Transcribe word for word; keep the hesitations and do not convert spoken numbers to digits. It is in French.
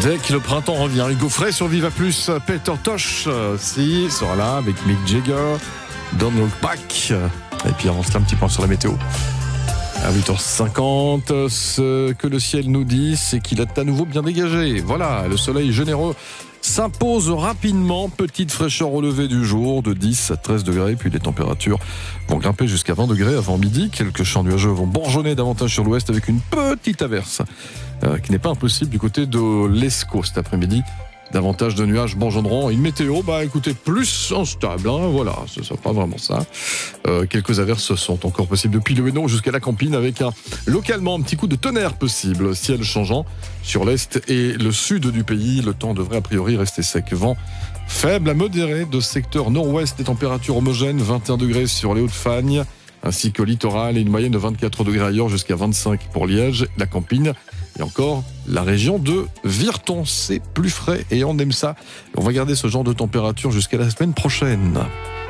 Dès que le printemps revient, Hugo Frey sur Viva Plus, Peter Tosh aussi sera là avec Mick Jagger, Don't Look Back. Et puis avant cela, un petit point sur la météo. À huit heures cinquante, ce que le ciel nous dit, c'est qu'il est à nouveau bien dégagé. Voilà, le soleil généreux s'impose rapidement. Petite fraîcheur au lever du jour de dix à treize degrés. Puis les températures vont grimper jusqu'à vingt degrés avant midi. Quelques champs nuageux vont bourgeonner davantage sur l'ouest avec une petite averse euh, qui n'est pas impossible du côté de l'Escaut cet après-midi. Davantage de nuages bourgeonneront. Une météo, bah écoutez, plus instable. Hein, voilà, ce ne sera pas vraiment ça. Euh, quelques averses sont encore possibles depuis le Hainaut jusqu'à la Campine avec un, localement un petit coup de tonnerre possible. Ciel changeant sur l'est et le sud du pays. Le temps devrait a priori rester sec. Vent faible à modéré de secteur nord-ouest. Des températures homogènes, vingt et un degrés sur les Hauts-de-Fagne ainsi qu'au littoral et une moyenne de vingt-quatre degrés ailleurs jusqu'à vingt-cinq pour Liège, la Campine. Et encore, la région de Virton, c'est plus frais et on aime ça. On va garder ce genre de température jusqu'à la semaine prochaine.